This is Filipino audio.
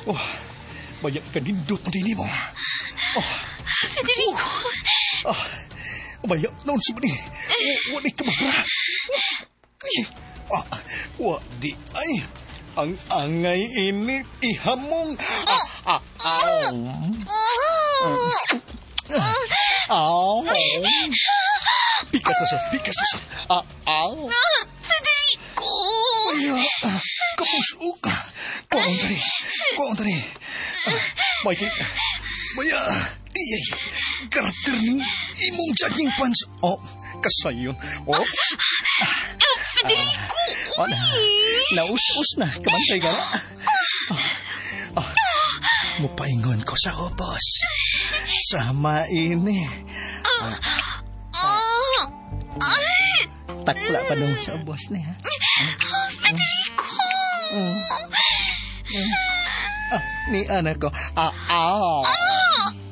Oh, bayak kanindot mo din mo. Oh, Federico! bayak naon si Bani. Wala ka magra. Wadi ay. Ang angay ini ihamong. Pikas na sa. Federico! Kapusok. Kuwang tani. Maya, iyay, karakter ning imong jogging pants. Kasayon. Federico! Naus-us na, kamantay ka na. Mupaingon ko sa obos. Sama ini. Takla pa nung sa obos niya. Federico! Ni anak ko.